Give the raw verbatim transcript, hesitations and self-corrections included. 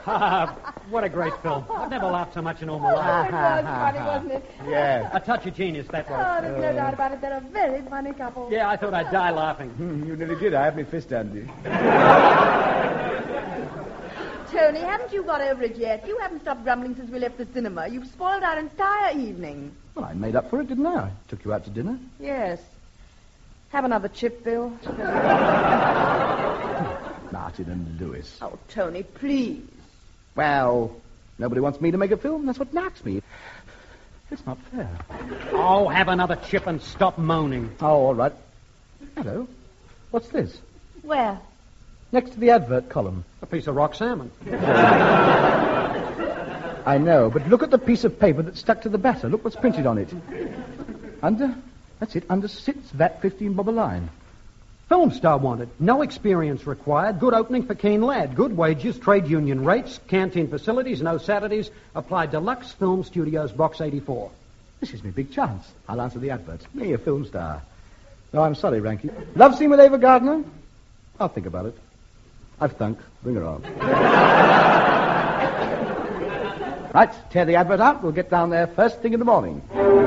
What a great film. I've never laughed so much in all my Oh, life. it was funny, wasn't it? Yeah. A touch of genius, that Oh, was. there's no doubt about it. They're a very funny couple. Yeah, I thought I'd die laughing. Hmm, you nearly did. I had my fist handy. Tony, haven't you got over it yet? You haven't stopped grumbling since we left the cinema. You've spoiled our entire evening. Well, I made up for it, didn't I? I took you out to dinner. Yes. Have another chip, Bill. Martin and Lewis. Oh, Tony, please. Well, nobody wants me to make a film. That's what knocks me. It's not fair. Oh, have another chip and stop moaning. Oh, all right. Hello. What's this? Where? Next to the advert column. A piece of rock salmon. I know, but look at the piece of paper that's stuck to the batter. Look what's printed on it. Under, that's it, under sits V A T fifteen bob a line. Film star wanted. No experience required. Good opening for keen lad. Good wages, trade union rates, canteen facilities, no Saturdays. Apply Deluxe Film Studios, Box eighty-four. This is my big chance. I'll answer the advert. Me, a film star. No, I'm sorry, Ranky. Love scene with Ava Gardner? I'll think about it. I've thunk. Bring her on. Right, tear the advert out. We'll get down there first thing in the morning.